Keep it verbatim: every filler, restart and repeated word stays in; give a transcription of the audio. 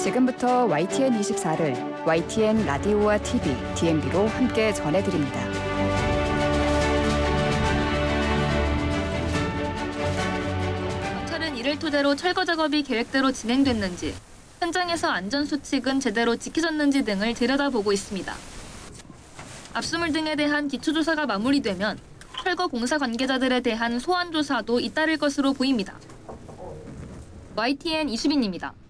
지금부터 와이티엔 이십사를 와이티엔 라디오와 티비, 디엠비로 함께 전해드립니다. 경찰은 이를 토대로 철거 작업이 계획대로 진행됐는지, 현장에서 안전수칙은 제대로 지켜졌는지 등을 들여다보고 있습니다. 압수물 등에 대한 기초조사가 마무리되면 철거 공사 관계자들에 대한 소환 조사도 잇따를 것으로 보입니다. 와이티엔 이수빈입니다.